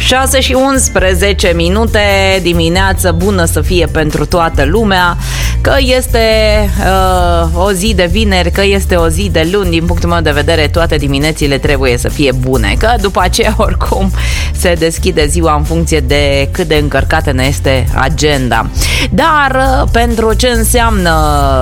6:11 dimineață bună să fie pentru toată lumea. Că este o zi de vineri, că este o zi de luni, din punctul meu de vedere, toate diminețile trebuie să fie bune. Că după aceea, oricum, se deschide ziua în funcție de cât de încărcată ne este agenda. Dar pentru ce înseamnă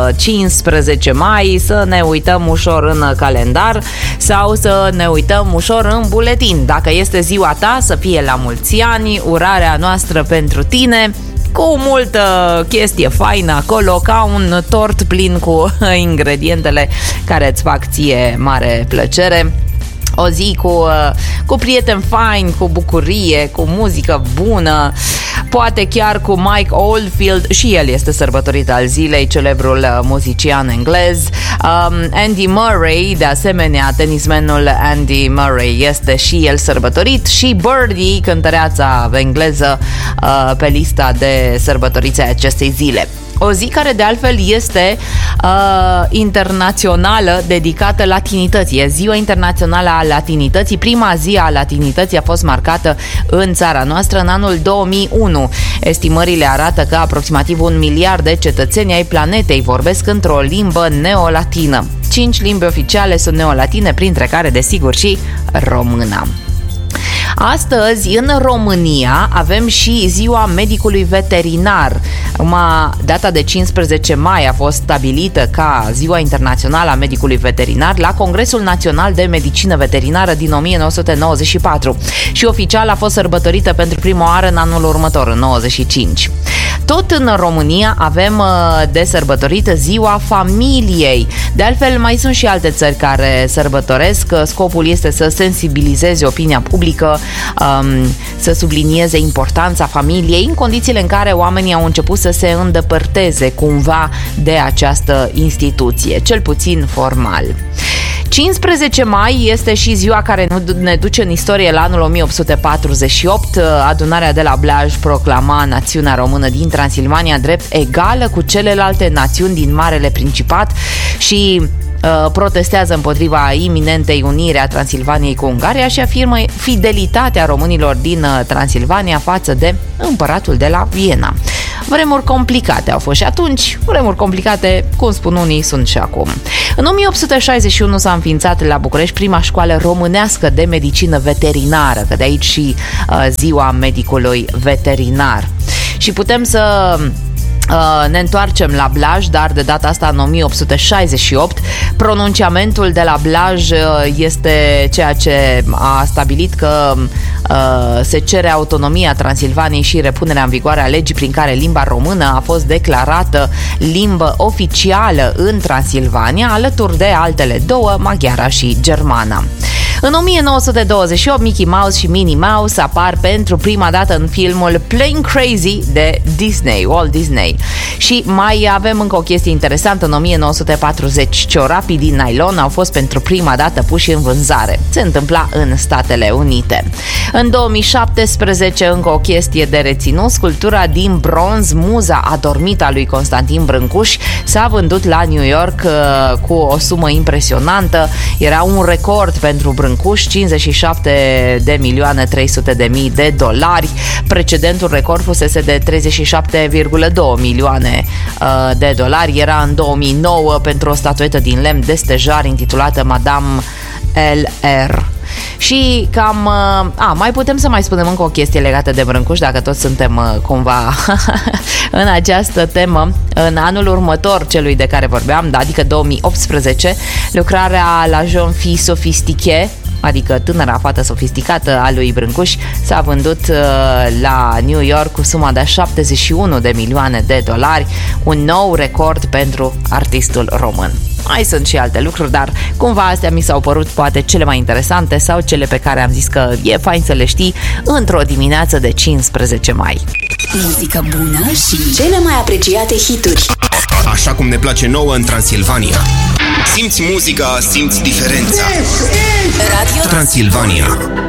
15 mai, să ne uităm ușor în calendar sau să ne uităm ușor în buletin. Dacă este ziua ta, să fie la mulți ani, urarea noastră pentru tine, cu multă chestie faină acolo, ca un tort plin cu ingredientele care îți fac ție mare plăcere. O zi cu prieteni faini, cu bucurie, cu muzică bună, poate chiar cu Mike Oldfield, și el este sărbătorit al zilei, celebrul muzician englez. Andy Murray, de asemenea, tenismenul Andy Murray este și el sărbătorit, și Birdie, cântăreața engleză, pe lista de sărbătoriți ai acestei zile. O zi care de altfel este internațională, dedicată latinității. E ziua internațională a latinității. Prima zi a latinității a fost marcată în țara noastră în anul 2001. Estimările arată că aproximativ 1 miliard de cetățeni ai planetei vorbesc într-o limbă neolatină. 5 limbi oficiale sunt neolatine, printre care, desigur, și româna. Astăzi, în România, avem și ziua medicului veterinar. Data de 15 mai a fost stabilită ca ziua internațională a medicului veterinar la Congresul Național de Medicină Veterinară din 1994 și oficial a fost sărbătorită pentru prima oară în anul următor, în 95. Tot în România avem de sărbătorită ziua familiei. De altfel, mai sunt și alte țări care sărbătoresc. Scopul este să sensibilizeze opinia publică, să sublinieze importanța familiei în condițiile în care oamenii au început să se îndepărteze cumva de această instituție, cel puțin formal. 15 mai este și ziua care ne duce în istorie la anul 1848. Adunarea de la Blaj proclama națiunea română din Transilvania drept egală cu celelalte națiuni din Marele Principat și protestează împotriva iminentei unire a Transilvaniei cu Ungaria și afirmă fidelitatea românilor din Transilvania față de împăratul de la Viena. Vremuri complicate au fost și atunci, vremuri complicate, cum spun unii, sunt și acum. În 1861 s-a înființat la București prima școală românească de medicină veterinară, că de aici și ziua medicului veterinar. Și putem să ne întoarcem la Blaj, dar de data asta în 1868. Pronunciamentul de la Blaj este ceea ce a stabilit că se cere autonomia Transilvaniei și repunerea în vigoare a legii prin care limba română a fost declarată limbă oficială în Transilvania, alături de altele două, maghiara și germana. În 1928, Mickey Mouse și Minnie Mouse apar pentru prima dată în filmul Plain Crazy de Disney, Walt Disney. Și mai avem încă o chestie interesantă. În 1940, ciorapii din nylon au fost pentru prima dată puși în vânzare. Se întâmpla în Statele Unite. În 2017, încă o chestie de reținut, sculptura din bronz Muza adormită a lui Constantin Brâncuș s-a vândut la New York cu o sumă impresionantă. Era un record pentru Brâncuș, 57.300.000 de dolari. Precedentul record fusese de 37,2 milioane de dolari. Era în 2009 pentru o statuetă din lemn de stejar intitulată Madame L.R. Și cam... mai putem să mai spunem încă o chestie legată de Brâncuș, dacă toți suntem cumva în această temă. În anul următor, celui de care vorbeam, adică 2018, lucrarea La Jeune Fille Sophistiquée, adică tânăra fată sofisticată a lui Brâncuș, s-a vândut la New York cu suma de 71 de milioane de dolari, un nou record pentru artistul român. Mai sunt și alte lucruri, dar cumva astea mi s-au părut poate cele mai interesante sau cele pe care am zis că e fain să le știi într-o dimineață de 15 mai. Muzică bună și cele mai apreciate hituri. Așa cum ne place nouă în Transilvania. Simți muzica, simți diferența. Radio Transilvania.